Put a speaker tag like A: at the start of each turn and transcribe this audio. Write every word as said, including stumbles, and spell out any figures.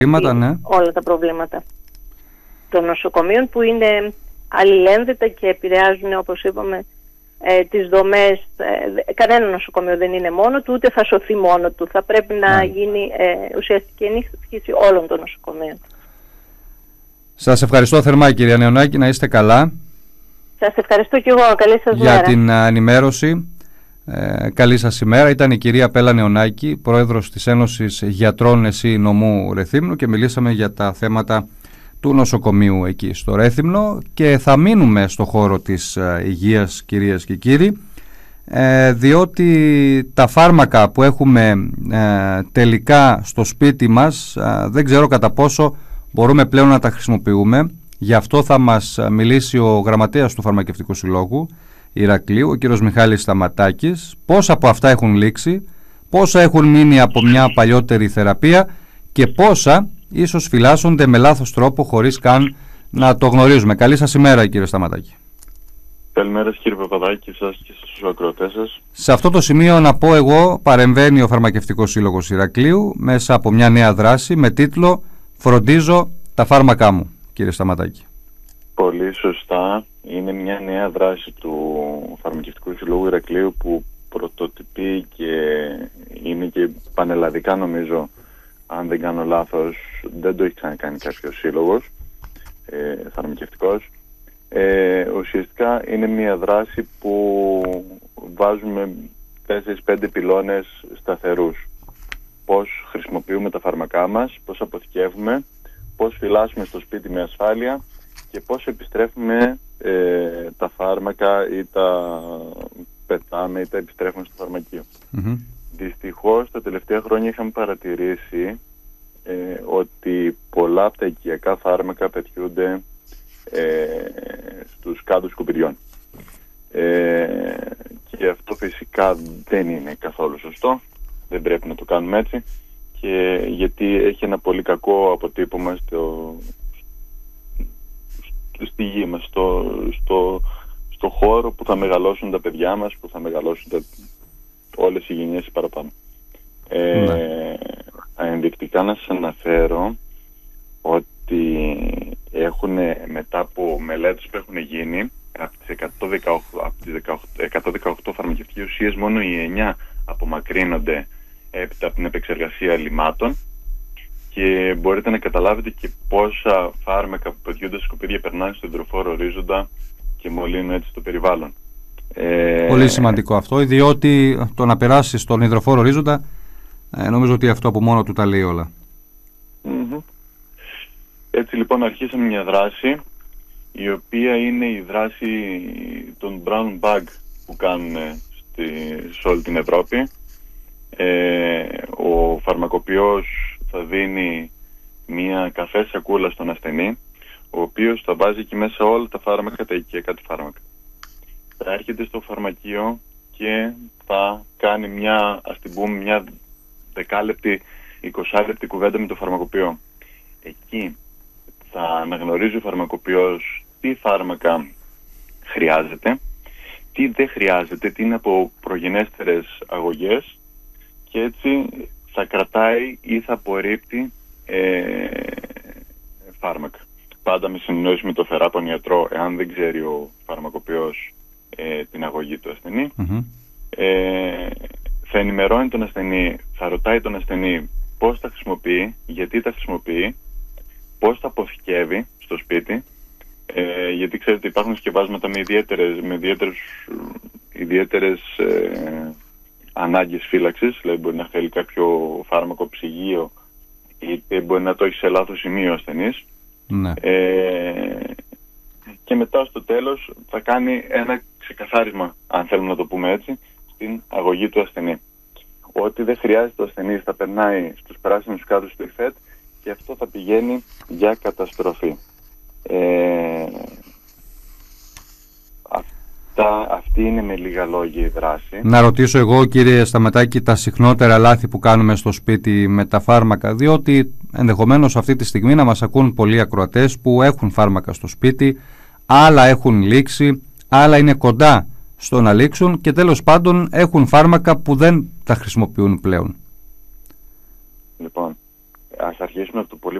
A: ναι.
B: όλα τα προβλήματα των νοσοκομείων, που είναι αλληλένδετα και επηρεάζουν, όπως είπαμε, ε, τις δομές. Ε, κανένα νοσοκομείο δεν είναι μόνο του, ούτε θα σωθεί μόνο του. Θα πρέπει να ναι. γίνει ε, ουσιαστική ενίσχυση όλων των νοσοκομείων.
A: Σας ευχαριστώ θερμά, κυρία Νεωνάκη, να είστε καλά.
B: Σας ευχαριστώ και εγώ. Καλή σας
A: για
B: μέρα.
A: την ενημέρωση. Ε, καλή σας ημέρα. Ήταν η κυρία Πέλα Νεωνάκη, πρόεδρος της Ένωσης Γιατρών ΕΣΥ Νομού Ρεθύμνου, και μιλήσαμε για τα θέματα του νοσοκομείου εκεί στο Ρέθυμνο, και θα μείνουμε στο χώρο της ε, υγείας, κυρίες και κύριοι, ε, διότι τα φάρμακα που έχουμε ε, τελικά στο σπίτι μας ε, δεν ξέρω κατά πόσο μπορούμε πλέον να τα χρησιμοποιούμε. Γι' αυτό θα μας μιλήσει ο γραμματέας του Φαρμακευτικού Συλλόγου Ηρακλείου, ο κύριος Μιχάλης Σταματάκης, πόσα από αυτά έχουν λήξει, πόσα έχουν μείνει από μια παλιότερη θεραπεία και πόσα ίσως φυλάσσονται με λάθος τρόπο χωρίς καν να το γνωρίζουμε. Καλή σας ημέρα, κύριε Σταματάκη.
C: Καλημέρα κύριε Παπαδάκη, σας και στους ακροατές σας.
A: Σε αυτό το σημείο να πω εγώ, παρεμβαίνει ο Φαρμακευτικός Σύλλογος Ηρακλείου μέσα από μια νέα δράση με τίτλο «Φροντίζω τα φάρμακά μου», κύριε Σταματάκη.
C: Πολύ σωστά. Είναι μια νέα δράση του Φαρμακευτικού Συλλόγου Ηρακλείου που πρωτοτυπεί και είναι και πανελλαδικά, νομίζω, αν δεν κάνω λάθος, δεν το έχει ξανακάνει κάποιος σύλλογος ε, φαρμακευτικός. Ε, ουσιαστικά είναι μια δράση που βάζουμε τέσσερις πέντε πυλώνες σταθερούς. Πώς χρησιμοποιούμε τα φάρμακά μας, πώς αποθηκεύουμε, πώς φυλάσσουμε στο σπίτι με ασφάλεια και πώς επιστρέφουμε ε, τα φάρμακα ή τα πετάμε ή τα επιστρέφουμε στο φαρμακείο. Mm-hmm. Δυστυχώς τα τελευταία χρόνια είχαμε παρατηρήσει ε, ότι πολλά από τα οικιακά φάρμακα πετιούνται ε, στους κάδους σκουπιδιών. Ε, και αυτό φυσικά δεν είναι καθόλου σωστό, δεν πρέπει να το κάνουμε έτσι, και γιατί έχει ένα πολύ κακό αποτύπωμα στο, στη γη μας, στο, στο, στο χώρο που θα μεγαλώσουν τα παιδιά μας, που θα μεγαλώσουν τα, όλες οι γενιές παραπάνω. Ε, ναι. Ενδεικτικά να σας αναφέρω ότι έχουν, μετά από μελέτες που έχουν γίνει, από τις εκατόν δεκαοκτώ, από τις εκατόν δεκαοκτώ φαρμακευτικές ουσίες μόνο οι εννιά απομακρύνονται έπειτα από την επεξεργασία λιμάτων, και μπορείτε να καταλάβετε και πόσα φάρμακα που πετιούνται στα σκουπίδια περνάνε στον υδροφόρο ορίζοντα και μολύνουν έτσι το περιβάλλον. Ε...
A: Πολύ σημαντικό αυτό, διότι το να περάσει στον υδροφόρο ορίζοντα, ε, νομίζω ότι αυτό από μόνο του τα λέει όλα.
C: Mm-hmm. Έτσι λοιπόν αρχίσαμε μια δράση, η οποία είναι η δράση των brown bag που κάνουν στη, σε όλη την Ευρώπη. Ε, ο φαρμακοποιός θα δίνει μια καφέ σακούλα στον ασθενή, ο οποίος θα βάζει εκεί μέσα όλα τα φάρμακα, τα οικιακά του φάρμακα. Θα έρχεται στο φαρμακείο και θα κάνει μια, ας την πούμε, μια δεκάλεπτη, εικοσάλεπτη κουβέντα με το φαρμακοποιό. Εκεί θα αναγνωρίζει ο φαρμακοποιός τι φάρμακα χρειάζεται, τι δεν χρειάζεται, τι είναι από προγενέστερες αγωγές, και έτσι θα κρατάει ή θα απορρίπτει ε, φάρμακα. Πάντα με συνεννόηση με το θεράπον ιατρό, εάν δεν ξέρει ο φαρμακοποιός ε, την αγωγή του ασθενή. Mm-hmm. Ε, θα ενημερώνει τον ασθενή, θα ρωτάει τον ασθενή πώς τα χρησιμοποιεί, γιατί τα χρησιμοποιεί, πώς τα αποθηκεύει στο σπίτι, ε, γιατί ξέρετε υπάρχουν σκευάσματα με ιδιαίτερες, με ιδιαίτερες, ιδιαίτερες ε, ανάγκες φύλαξης, δηλαδή μπορεί να θέλει κάποιο φάρμακο ψυγείο, είτε μπορεί να το έχει σε λάθος σημείο ο ασθενής. Ναι. Ε, και μετά στο τέλος θα κάνει ένα ξεκαθάρισμα, αν θέλουμε να το πούμε έτσι, στην αγωγή του ασθενή. Ό,τι δεν χρειάζεται ο ασθενής θα περνάει στους πράσινους κάδους του ΙΦΕΤ και αυτό θα πηγαίνει για καταστροφή. Ε, αυτά, αυτή είναι με λίγα λόγια η δράση.
A: Να ρωτήσω εγώ, κύριε Σταματάκη, τα συχνότερα λάθη που κάνουμε στο σπίτι με τα φάρμακα, διότι ενδεχομένως αυτή τη στιγμή να μας ακούν πολλοί ακροατές που έχουν φάρμακα στο σπίτι, άλλα έχουν λήξει, άλλα είναι κοντά στο να λήξουν και τέλος πάντων έχουν φάρμακα που δεν τα χρησιμοποιούν πλέον.
C: Λοιπόν, ας αρχίσουμε από